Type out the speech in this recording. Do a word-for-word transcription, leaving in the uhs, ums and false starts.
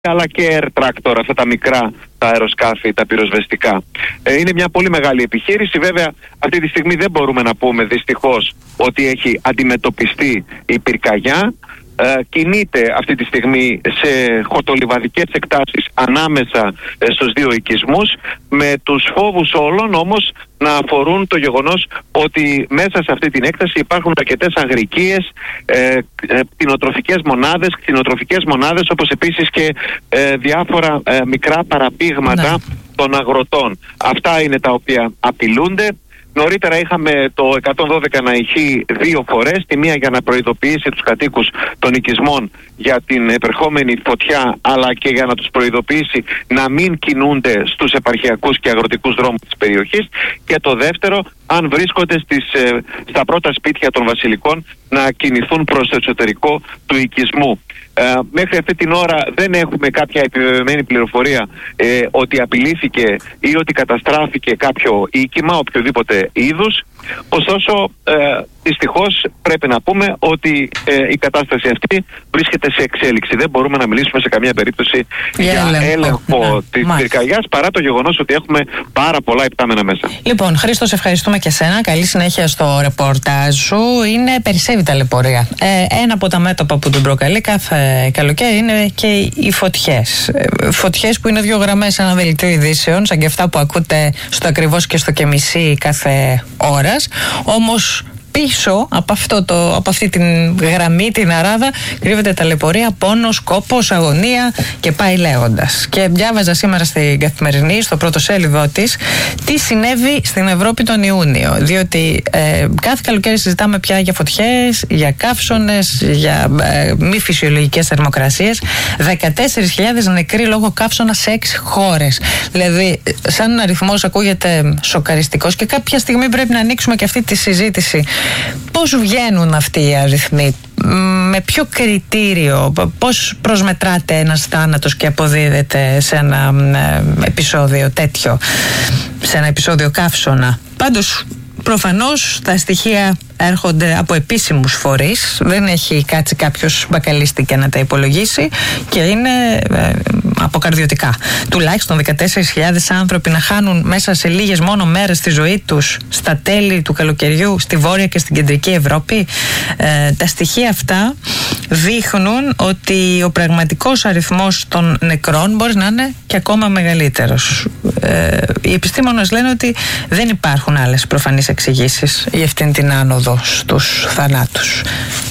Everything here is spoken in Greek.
αλλά και air tractor, αυτά τα μικρά, τα αεροσκάφη, τα πυροσβεστικά. Ε, είναι μια πολύ μεγάλη επιχείρηση. Βέβαια, αυτή τη στιγμή δεν μπορούμε να πούμε δυστυχώς ότι έχει αντιμετωπιστεί η πυρκαγιά. Ε, κινείται αυτή τη στιγμή σε χορτολιβαδικές εκτάσεις ανάμεσα ε, στους δύο οικισμούς, με τους φόβους όλων όμως να αφορούν το γεγονός ότι μέσα σε αυτή την έκταση υπάρχουν αρκετές αγρικίες, ε, ε, κτηνοτροφικές μονάδες, κτηνοτροφικές μονάδες, όπως επίσης και ε, διάφορα ε, μικρά παραπήγματα ναι. των αγροτών. Αυτά είναι τα οποία απειλούνται. Νωρίτερα είχαμε το εκατόν δώδεκα να ηχεί δύο φορές, τη μία για να προειδοποιήσει τους κατοίκους των οικισμών για την επερχόμενη φωτιά, αλλά και για να τους προειδοποιήσει να μην κινούνται στους επαρχιακούς και αγροτικούς δρόμους της περιοχής, και το δεύτερο, αν βρίσκονται στις, στα πρώτα σπίτια των βασιλικών, να κινηθούν προς το εξωτερικό του οικισμού. Ε, μέχρι αυτή την ώρα δεν έχουμε κάποια επιβεβαιωμένη πληροφορία ε, ότι απειλήθηκε ή ότι καταστράφηκε κάποιο οίκημα οποιοδήποτε είδους. Ωστόσο, ε, δυστυχώς πρέπει να πούμε ότι ε, η κατάσταση αυτή βρίσκεται σε εξέλιξη. Δεν μπορούμε να μιλήσουμε σε καμία περίπτωση για, για έλεγχο, έλεγχο ναι, της πυρκαγιάς, παρά το γεγονός ότι έχουμε πάρα πολλά υπτάμενα μέσα. Λοιπόν, Χρήστο, σε ευχαριστούμε και σένα. Καλή συνέχεια στο ρεπορτάζ σου. Είναι περισσεύει ταλαιπωρία. Ε, ένα από τα μέτωπα που την προκαλεί κάθε καλοκαίρι είναι και οι φωτιές. Ε, φωτιές που είναι δύο γραμμές σε ένα δελτίο ειδήσεων, σαν και αυτά που ακούτε στο Ακριβώς και στο και μισή κάθε ώρα. Όμως πίσω από, αυτό το, από αυτή την γραμμή, την αράδα, κρύβεται ταλαιπωρία, πόνος, κόπος, αγωνία και πάει λέγοντας. Και διάβαζα σήμερα στην Καθημερινή, στο πρώτο σέλιδο της, τι συνέβη στην Ευρώπη τον Ιούνιο. Διότι ε, κάθε καλοκαίρι συζητάμε πια για φωτιές, για καύσωνες, για ε, μη φυσιολογικές θερμοκρασίες. δεκατέσσερις χιλιάδες νεκροί λόγω καύσωνα σε έξι χώρες. Δηλαδή, σαν αριθμός ακούγεται σοκαριστικός, και κάποια στιγμή πρέπει να ανοίξουμε και αυτή τη συζήτηση. Πώς βγαίνουν αυτοί οι αριθμοί, με ποιο κριτήριο, πώς προσμετράται ένας θάνατος και αποδίδεται σε ένα επεισόδιο τέτοιο, σε ένα επεισόδιο καύσωνα? Πάντως, προφανώς τα στοιχεία έρχονται από επίσημους φορείς, δεν έχει κάτσει κάποιος μπακαλίστη και να τα υπολογίσει, και είναι ε, αποκαρδιωτικά. Τουλάχιστον δεκατέσσερις χιλιάδες άνθρωποι να χάνουν μέσα σε λίγες μόνο μέρες τη ζωή τους στα τέλη του καλοκαιριού στη Βόρεια και στην Κεντρική Ευρώπη. Ε, τα στοιχεία αυτά δείχνουν ότι ο πραγματικός αριθμός των νεκρών μπορεί να είναι και ακόμα μεγαλύτερος. Ε, οι επιστήμονες λένε ότι δεν υπάρχουν άλλες προφανείς εξηγήσεις για αυτήν την άνοδο στους θανάτους.